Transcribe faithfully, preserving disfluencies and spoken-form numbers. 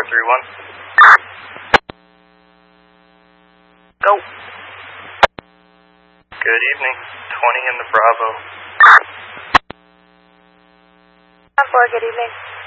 three one. Go. Good evening. twenty in the Bravo. four, good evening.